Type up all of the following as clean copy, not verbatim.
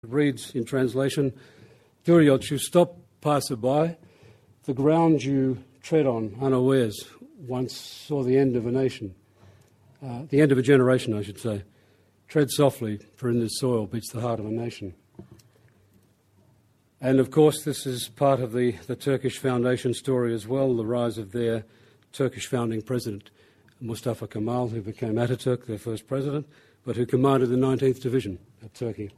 It reads in translation, Duriot, you stop passer-by, the ground you tread on unawares once saw the end of a nation, the end of a generation, I should say. Tread softly, for in this soil beats the heart of a nation. And of course, this is part of the Turkish Foundation story as well, the rise of their Turkish founding president, Mustafa Kemal, who became Ataturk, their first president, but who commanded the 19th Division of Turkey.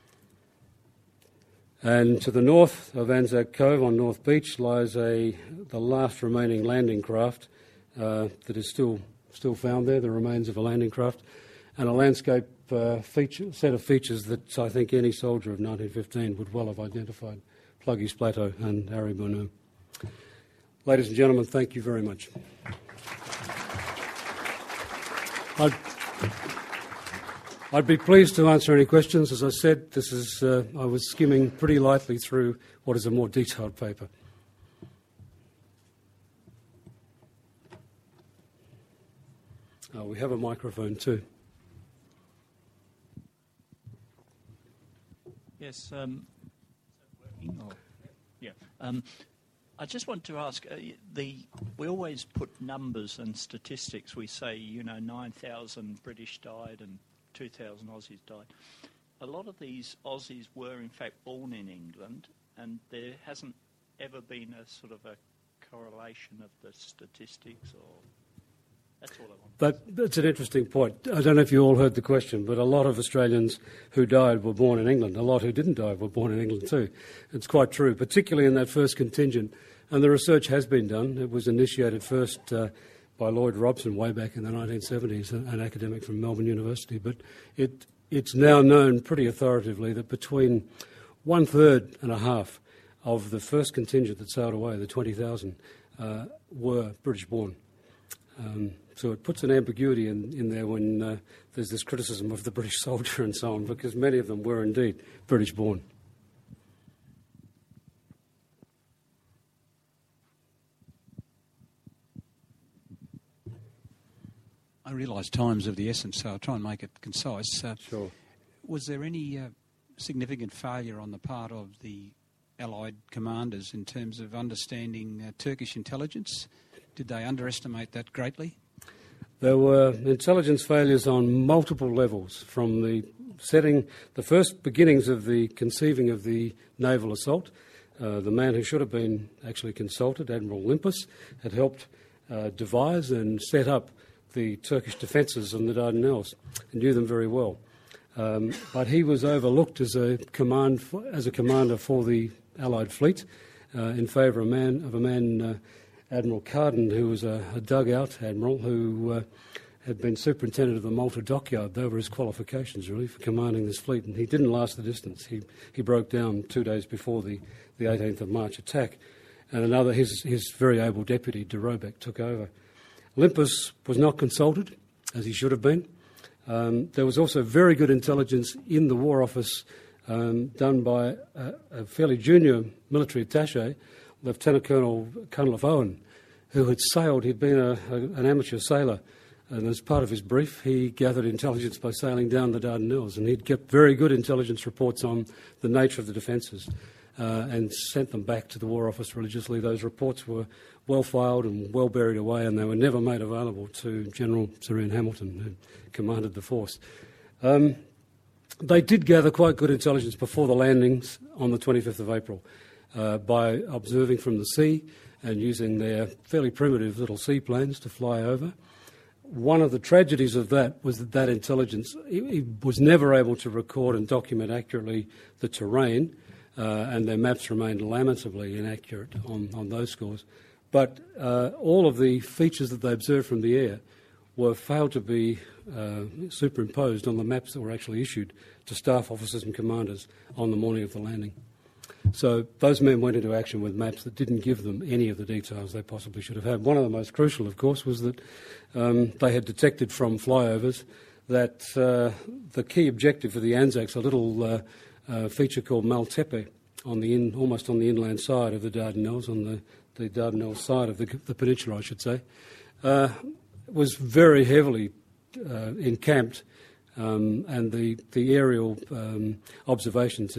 And to the north of Anzac Cove on North Beach lies the last remaining landing craft that is still found there, the remains of a landing craft, and a landscape set of features that I think any soldier of 1915 would well have identified, Pluggy's Plateau and Aribunu. Ladies and gentlemen, thank you very much. I'd be pleased to answer any questions. As I said, I was skimming pretty lightly through what is a more detailed paper. We have a microphone too. Yes. I just want to ask, we always put numbers and statistics. We say, 9,000 British died and 2,000 Aussies died. A lot of these Aussies were in fact born in England, and there hasn't ever been a sort of a correlation of the statistics, or that's all I want. That's an interesting point. I don't know if you all heard the question, but a lot of Australians who died were born in England. A lot who didn't die were born in England too. It's quite true, particularly in that first contingent. And the research has been done. It was initiated first by Lloyd Robson way back in the 1970s, an academic from Melbourne University. But it's now known pretty authoritatively that between 1/3 and a half of the first contingent that sailed away, the 20,000, were British-born. So it puts an ambiguity in there when there's this criticism of the British soldier and so on, because many of them were indeed British-born. I realise time's of the essence, so I'll try and make it concise. Sure. Was there any significant failure on the part of the Allied commanders in terms of understanding Turkish intelligence? Did they underestimate that greatly? There were intelligence failures on multiple levels, from the first beginnings of the conceiving of the naval assault. The man who should have been actually consulted, Admiral Limpus, had helped devise and set up the Turkish defences on the Dardanelles and knew them very well. But he was overlooked as a commander for the Allied fleet in favour of a man, Admiral Carden, who was a dugout admiral who had been superintendent of the Malta dockyard. They were his qualifications, really, for commanding this fleet, and he didn't last the distance. He broke down 2 days before the 18th of March attack, and his very able deputy, de Robeck, took over. Limpus was not consulted, as he should have been. There was also very good intelligence in the War Office done by a fairly junior military attaché, Lieutenant Colonel Cunliffe Owen, who had sailed. He'd been an amateur sailor, and as part of his brief, he gathered intelligence by sailing down the Dardanelles, and he'd kept very good intelligence reports on the nature of the defences and sent them back to the War Office religiously. Those reports were well filed and well buried away, and they were never made available to General Sir Ian Hamilton, who commanded the force. They did gather quite good intelligence before the landings on the 25th of April by observing from the sea and using their fairly primitive little seaplanes to fly over. One of the tragedies of that was that intelligence, it was never able to record and document accurately the terrain, and their maps remained lamentably inaccurate on those scores. But all of the features that they observed from the air were failed to be superimposed on the maps that were actually issued to staff officers and commanders on the morning of the landing. So those men went into action with maps that didn't give them any of the details they possibly should have had. One of the most crucial, of course, was that they had detected from flyovers that the key objective for the Anzacs, a little feature called Maltepe, almost on the inland side of the Dardanelles, on the Dardanelles side of the peninsula, I should say, was very heavily encamped and the aerial observations